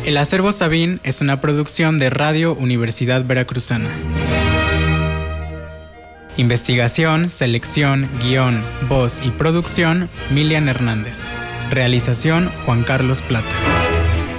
El Acervo Sabin es una producción de Radio Universidad Veracruzana. Investigación, selección, guión, voz y producción, Milian Hernández. Realización, Juan Carlos Plata.